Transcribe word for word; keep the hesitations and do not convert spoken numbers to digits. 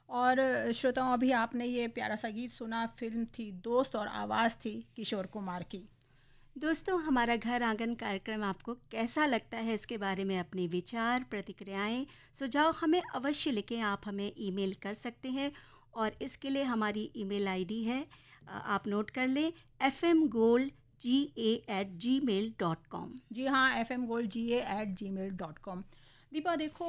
और श्रोताओं, अभी आपने ये प्यारा सा गीत सुना, फिल्म थी दोस्त और आवाज़ थी किशोर कुमार की। दोस्तों, हमारा घर आंगन कार्यक्रम आपको कैसा लगता है, इसके बारे में अपने विचार, प्रतिक्रियाएं, सुझाव हमें अवश्य लिखें। आप हमें ईमेल कर सकते हैं और इसके लिए हमारी ईमेल आईडी है, अ, आप नोट कर लें, एफ एम गोल्ड जी ए एट जी मेल डॉट कॉम। जी हाँ, एफ एम गोल्ड जी ए एट जी मेल डॉट कॉम। दीपा देखो,